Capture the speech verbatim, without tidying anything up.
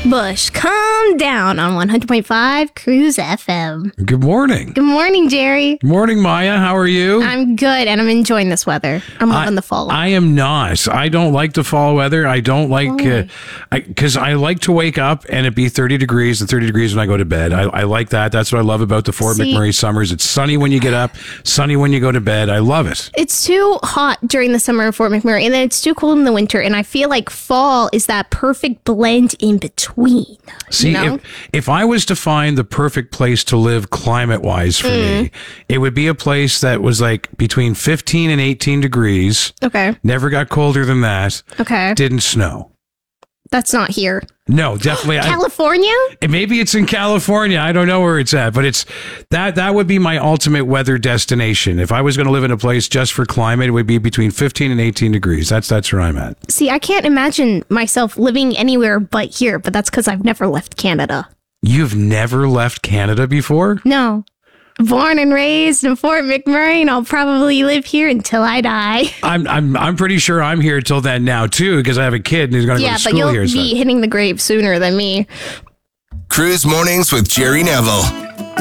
Bush, calm down on one hundred point five Cruise F M. Good morning. Good morning, Jerry. Good morning, Maya. How are you? I'm good, and I'm enjoying this weather. I'm loving I, the fall. I am not. I don't like the fall weather. I don't like, because uh, I, I like to wake up and it be thirty degrees and thirty degrees when I go to bed. I, I like that. That's what I love about the Fort See, McMurray summers. It's sunny when you get up, sunny when you go to bed. I love it. It's too hot during the summer in Fort McMurray, and then it's too cold in the winter, and I feel like fall is that perfect blend in between. See, you know? if, if I was to find the perfect place to live climate-wise for mm. me, it would be a place that was like between fifteen and eighteen degrees. Okay. Never got colder than that. Okay. Didn't snow. That's not here. No, definitely. California? I, maybe it's in California. I don't know where it's at, but it's that that would be my ultimate weather destination. If I was going to live in a place just for climate, it would be between fifteen and eighteen degrees. That's that's where I'm at. See, I can't imagine myself living anywhere but here, but that's because I've never left Canada. You've never left Canada before? No. Born and raised in Fort McMurray, and I'll probably live here until I die. I'm I'm I'm pretty sure I'm here till then now too, because I have a kid and he's going to yeah, go to school here. Yeah, but you'll be so. hitting the grave sooner than me. Cruise Mornings with Jerry Neville.